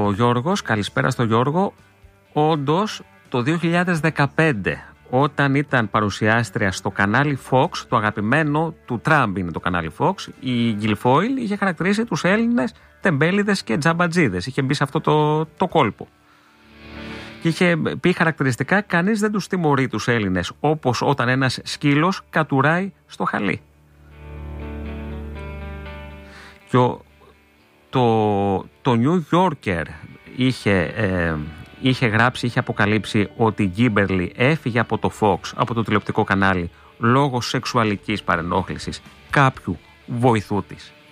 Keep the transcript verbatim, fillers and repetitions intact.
ο Γιώργος, καλησπέρα στο Γιώργο. Όντως, το δύο χιλιάδες δεκαπέντε, όταν ήταν παρουσιάστρια στο κανάλι Fox, το αγαπημένο του Τραμπ είναι το κανάλι Fox, η Γκιλφόιλ είχε χαρακτηρίσει τους Έλληνες τεμπέληδες και τζαμπατζίδες. Είχε μπει σε αυτό το, το κόλπο. Και είχε πει χαρακτηριστικά: κανείς δεν τους τιμωρεί τους Έλληνες όπως όταν ένας σκύλος κατουράει στο χαλί. Και ο, το, το New Yorker είχε, ε, είχε γράψει, είχε αποκαλύψει ότι η Γκίμπερλι έφυγε από το Fox, από το τηλεοπτικό κανάλι, λόγω σεξουαλικής παρενόχλησης κάποιου βοηθού της.